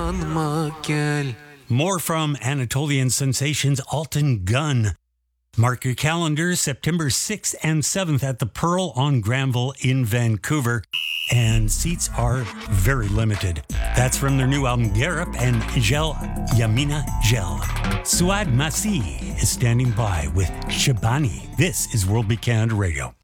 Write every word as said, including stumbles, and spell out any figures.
yanma gel. More from Anatolian sensations Alton Gunn. Mark your calendars, September sixth and seventh at the Pearl on Granville in Vancouver. And seats are very limited. That's from their new album, Gerup and Gel Yamina Gel. Suad Masih is standing by with Shabani. This is World Beat Canada Radio.